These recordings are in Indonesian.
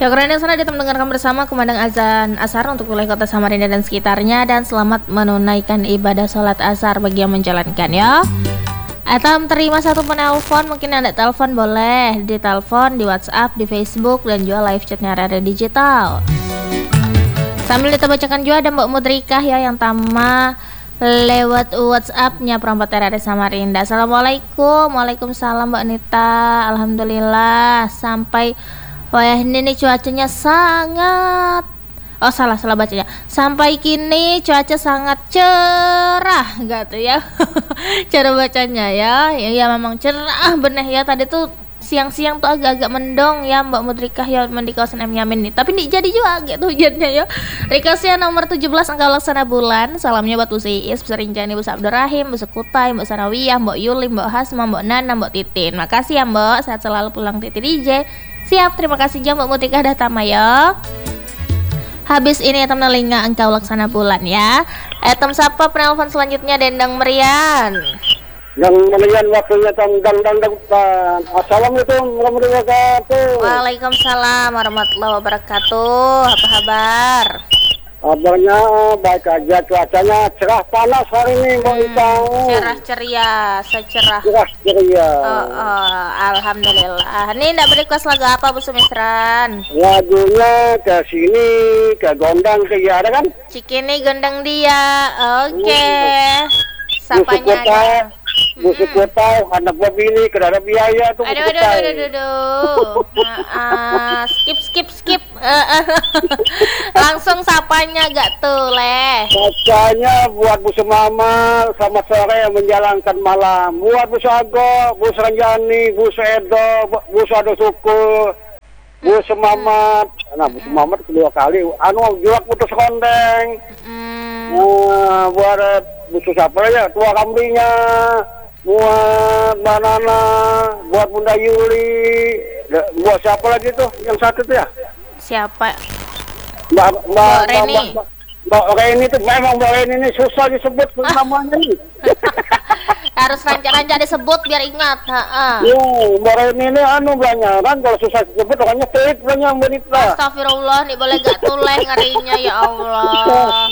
Syukuran yang sana kita mendengarkan bersama kumandang azan asar untuk wilayah kota Samarinda dan sekitarnya, dan selamat menunaikan ibadah sholat asar bagi yang menjalankan ya. Atam terima satu penelpon, mungkin Anda telepon boleh di telepon, di WhatsApp, di Facebook, dan juga live chatnya Radio Digital. Sambil kita bacakan juga ada Mbak Mudrikah ya yang tama lewat WhatsApp-nya perempat RRI Samarinda. Assalamualaikum. Waalaikumsalam Mbak Nita. Alhamdulillah sampai wah ini cuacanya sangat salah bacanya. Sampai kini cuaca sangat cerah gitu ya. Cara bacanya ya. Ya memang cerah bener ya. Tadi tuh siang-siang tuh agak-agak mendong ya Mbak Mudrikah ya di kawasan M Yamin nih. Tapi nih jadi juga gitu hujannya ya. Requestnya nomor 17 angka laksana bulan. Salamnya buat Bu Siis, Bu Serinjani, Bu Abdurrahim, Bu Sekutai, Mbak Sanawiyah, Mbak Yuli, Mbak Hasma, Mbak Nana, Mbak Titin. Makasih ya Mbak. Sehat selalu pulang Titi DJ. Siap, terima kasih jam Mbak Mudrikah dah tama ya. Habis ini Etam Nalinga engkau laksana bulan ya. Etam sapa penelpon selanjutnya Dendang Merian. Yang merian waktunya dang. Assalamualaikum warahmatullahi wabarakatuh. Waalaikumsalam warahmatullahi wabarakatuh. Apa kabar? Kabarnya baik aja, cuacanya cerah panas hari ini mau cerah ceria, secerah. Cerah ceria. Alhamdulillah. Ini ndak request lagu apa Bu Sumisran? Lagunya ke sini, ke Gondang, ke ada kan? Cikini Gondang dia. Oke. Sapanya ada. Musik kota, anak babi ini kerana biaya tuh. Aduh. Skip. Langsung sapanya gak tuh leh. Bacanya buat Bu Semama sama sore yang menjalankan malam. Buat Bu Sago, Bu Seranjani, Bu Seedo, Bu Sado Suku, Bu Semamat. Nah Bu Semamat kedua kali. Jual putus kondeng. Buat Bu siapa ya? Tua kambingnya. Buat Banana, buat Bunda Yuli, buat siapa lagi tuh yang satu tuh ya? Siapa? Mbak Reni tuh memang Mbak Reni ini susah disebut namanya nih. Harus lancar-lancar disebut biar ingat. Iya, Mbak Reni ini belanyaran kalau susah disebut orangnya pelit banyak berita. Astagfirullah, nih boleh gak tuleh ngerinya ya Allah.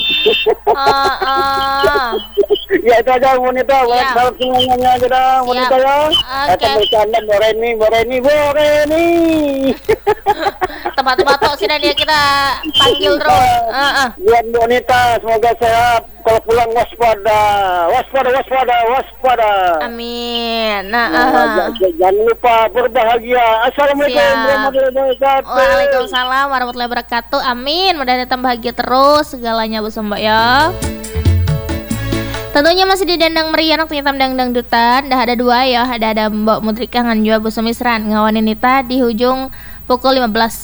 Ya itu aja wanita, salam semuanya aja dah wanita ya. Kita bercanda Mbak Reni. Tempat-tempat tok sini dia kita panggil terus. Buat wanita semoga sehat. Kalau pulang waspada. Amin. Jangan lupa berbahagia. Assalamualaikum warahmatullahi wabarakatuh. Waalaikumsalam warahmatullahi wabarakatuh. Amin. Mudah-mudahan datang bahagia terus segalanya Bu Mbak ya. Tentunya masih di Dendang Merian waktunya Tamdang Dangdutan. Dah ada dua ya. Ada Mbak Mudrikah ngan Bu Sumisran ngawanin Nita di hujung pukul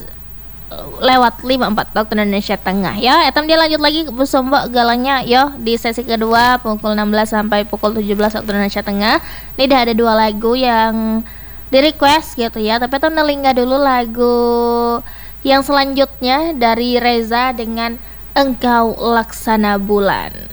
15:54 waktu Indonesia Tengah ya. Etam dia lanjut lagi Bu Mbak galangnya ya di sesi kedua pukul 16 sampai pukul 17 waktu Indonesia Tengah. Ini dah ada dua lagu yang di request gitu ya. Tapi Etam nelingga dulu lagu yang selanjutnya dari Reza dengan Engkau Laksana Bulan.